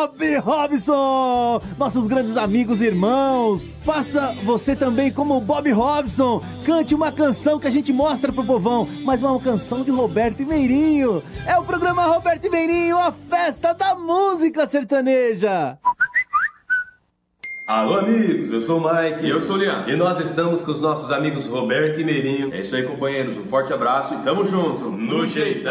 Bob Robson, nossos grandes amigos e irmãos. Faça você também como o Bob Robson. Cante uma canção que a gente mostra pro povão, mas uma canção de Roberto e Meirinho. É o programa Roberto e Meirinho, a festa da música sertaneja. Alô, amigos, eu sou o Mike. E eu sou o Lian. E nós estamos com os nossos amigos Roberto e Meirinho. É isso aí, companheiros. Um forte abraço e tamo junto. No jeitão.